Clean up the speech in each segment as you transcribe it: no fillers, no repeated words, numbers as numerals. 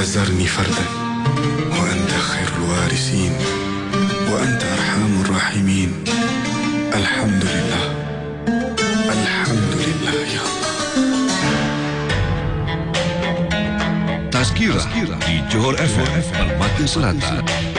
تذرني فردا وأنت خير الوارثين وأنت أرحم الراحمين. الحمد لله، الحمد لله يا Allah. Tazkirah di Johor FM Permata Selatan.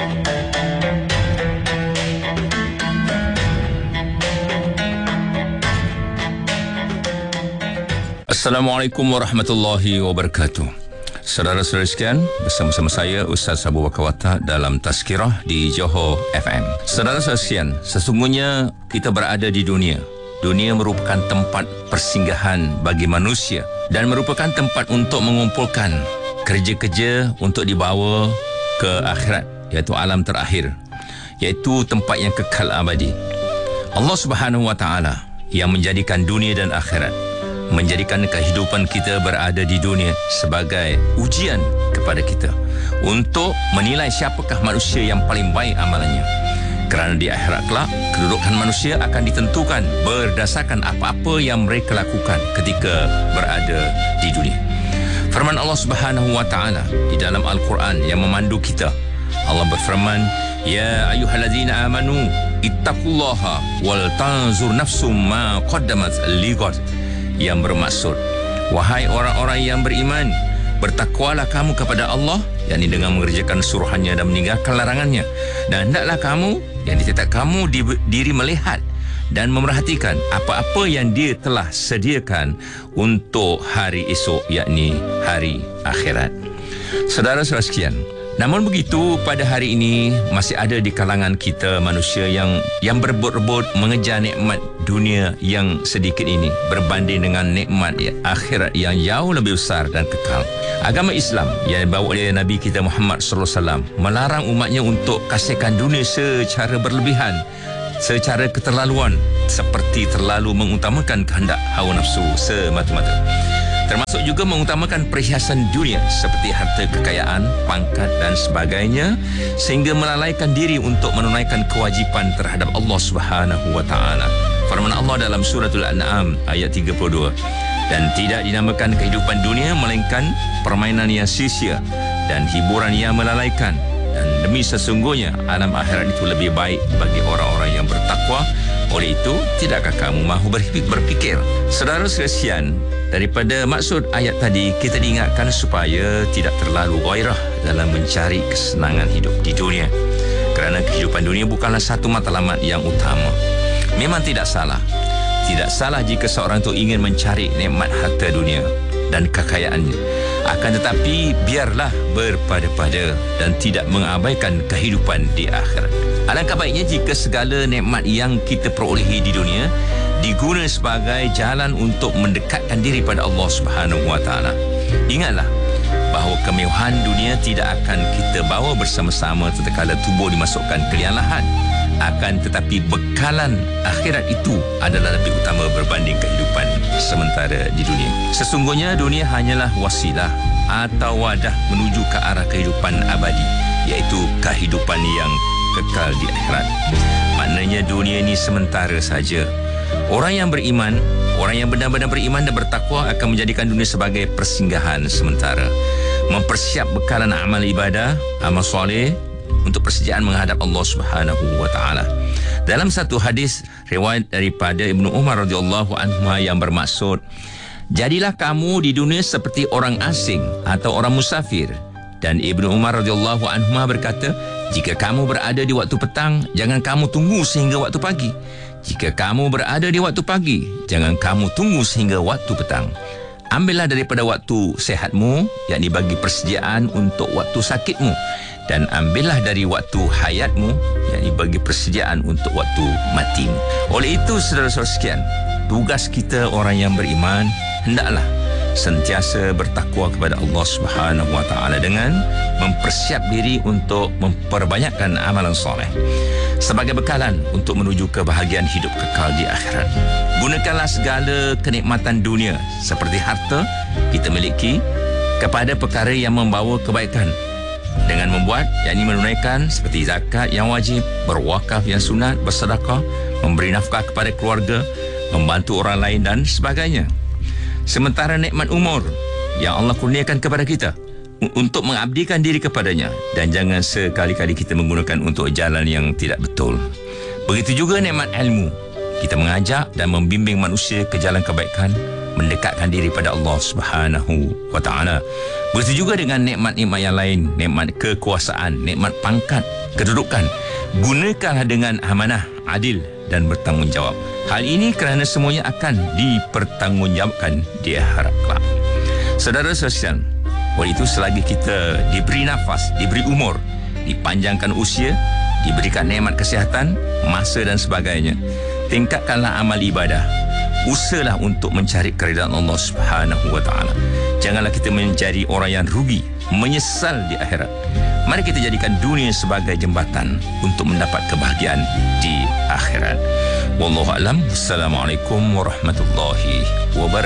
Assalamualaikum warahmatullahi wabarakatuh. Saudara-saudara sekalian, bersama-sama saya Ustaz Abu Bakar Wattah dalam Tazkirah di Johor FM. Saudara-saudara sekalian, sesungguhnya kita berada di dunia. Dunia merupakan tempat persinggahan bagi manusia dan merupakan tempat untuk mengumpulkan kerja-kerja untuk dibawa ke akhirat, iaitu alam terakhir, iaitu tempat yang kekal abadi. Allah Subhanahu wa taala yang menjadikan dunia dan akhirat, menjadikan kehidupan kita berada di dunia sebagai ujian kepada kita untuk menilai siapakah manusia yang paling baik amalannya. Kerana di akhirat kelak, kedudukan manusia akan ditentukan berdasarkan apa-apa yang mereka lakukan ketika berada di dunia. Firman Allah Subhanahu wa taala di dalam Al-Quran yang memandu kita. Allah berfirman, "Ya ayyuhallazina amanu ittaqullaha wal tanzur nafsum ma qaddamat lighad." Yang bermaksud, wahai orang-orang yang beriman, bertakwalah kamu kepada Allah, yakni dengan mengerjakan suruhannya dan meninggalkan larangannya, dan hendaklah kamu, yang ditetap kamu diri melihat dan memerhatikan apa-apa yang dia telah sediakan untuk hari esok, yakni hari akhirat. Saudara-saudara sekalian, namun begitu, pada hari ini masih ada di kalangan kita manusia yang berebut-rebut mengejar nikmat dunia yang sedikit ini berbanding dengan nikmat akhirat yang jauh lebih besar dan kekal. Agama Islam yang dibawa oleh Nabi kita Muhammad sallallahu alaihi wasallam melarang umatnya untuk kasihkan dunia secara berlebihan, secara keterlaluan, seperti terlalu mengutamakan kehendak hawa nafsu semata-mata. Termasuk juga mengutamakan perhiasan dunia seperti harta kekayaan, pangkat dan sebagainya, sehingga melalaikan diri untuk menunaikan kewajipan terhadap Allah Subhanahu wa taala. Firman Allah dalam suratul An'am ayat 32, "Dan tidak dinamakan kehidupan dunia melainkan permainan yang sia-sia dan hiburan yang melalaikan, dan demi sesungguhnya alam akhirat itu lebih baik bagi orang-orang yang bertakwa. Oleh itu, tidakkah kamu mahu berfikir?" Saudara sekalian, daripada maksud ayat tadi, kita diingatkan supaya tidak terlalu gairah dalam mencari kesenangan hidup di dunia. Kerana kehidupan dunia bukanlah satu matlamat yang utama. Memang tidak salah. Tidak salah jika seorang itu ingin mencari nikmat harta dunia dan kekayaannya. Akan tetapi, biarlah berpada-pada dan tidak mengabaikan kehidupan di akhirat. Alangkah baiknya jika segala nikmat yang kita perolehi di dunia diguna sebagai jalan untuk mendekatkan diri pada Allah Subhanahu wa taala. Ingatlah bahawa kemewahan dunia tidak akan kita bawa bersama-sama tatkala tubuh dimasukkan ke liang lahat. Akan tetapi bekalan akhirat itu adalah lebih utama berbanding kehidupan sementara di dunia. Sesungguhnya dunia hanyalah wasilah atau wadah menuju ke arah kehidupan abadi, iaitu kehidupan yang kekal di akhirat. Maknanya dunia ini sementara saja. Orang yang beriman, orang yang benar-benar beriman dan bertakwa akan menjadikan dunia sebagai persinggahan sementara. Mempersiap bekalan amal ibadah, amal soleh untuk persediaan menghadap Allah Subhanahu wa taala. Dalam satu hadis riwayat daripada Ibnu Umar radhiyallahu anhu yang bermaksud, "Jadilah kamu di dunia seperti orang asing atau orang musafir." Dan Ibnu Umar radhiyallahu anhu berkata, "Jika kamu berada di waktu petang, jangan kamu tunggu sehingga waktu pagi. Jika kamu berada di waktu pagi, jangan kamu tunggu sehingga waktu petang. Ambillah daripada waktu sehatmu, yakni bagi persediaan untuk waktu sakitmu, dan ambillah dari waktu hayatmu, yakni bagi persediaan untuk waktu matimu." Oleh itu, saudara-saudara sekalian, tugas kita orang yang beriman hendaklah sentiasa bertakwa kepada Allah Subhanahu wa taala dengan mempersiap diri untuk memperbanyakkan amalan soleh sebagai bekalan untuk menuju kebahagiaan hidup kekal di akhirat. Gunakanlah segala kenikmatan dunia seperti harta kita miliki kepada perkara yang membawa kebaikan, dengan membuat, yakni menunaikan seperti zakat yang wajib, berwakaf yang sunat, bersedekah, memberi nafkah kepada keluarga, membantu orang lain dan sebagainya. Sementara nikmat umur yang Allah kurniakan kepada kita untuk mengabdikan diri kepadanya, dan jangan sekali-kali kita menggunakan untuk jalan yang tidak betul. Begitu juga nikmat ilmu. Kita mengajak dan membimbing manusia ke jalan kebaikan, mendekatkan diri pada Allah Subhanahu wa taala. Begitu juga dengan nikmat-nikmat yang lain, nikmat kekuasaan, nikmat pangkat, kedudukan. Gunakanlah dengan amanah, adil dan bertanggungjawab. Hal ini kerana semuanya akan dipertanggungjawabkan di akhirat kelak. Saudara sekalian, oleh itu selagi kita diberi nafas, diberi umur, dipanjangkan usia, diberikan nikmat kesihatan, masa dan sebagainya, tingkatkanlah amal ibadah. Usahalah untuk mencari keridaan Allah Subhanahu wa taala. Janganlah kita menjadi orang yang rugi, menyesal di akhirat. Mari kita jadikan dunia sebagai jembatan untuk mendapat kebahagiaan di akhirat. Wallahu a'lam. Assalamualaikum warahmatullahi wabarakatuh.